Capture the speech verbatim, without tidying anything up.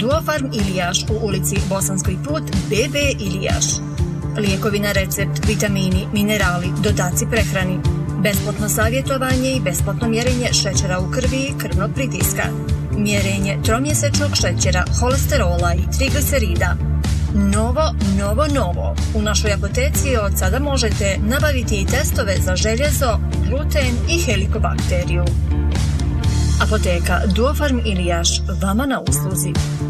Duofarm Ilijaš u ulici Bosanski put B B Ilijaš. Lijekovi na recept, vitamini, minerali, dodaci prehrani, besplatno savjetovanje i besplatno mjerenje šećera u krvi i krvnog pritiska, mjerenje tromjesečnog šećera, holesterola i triglicerida. Novo, novo, novo. U našoj apoteci od sada možete nabaviti i testove za željezo, gluten i helikobakteriju. Apoteka Duofarm Ilijaš, vama na usluzi.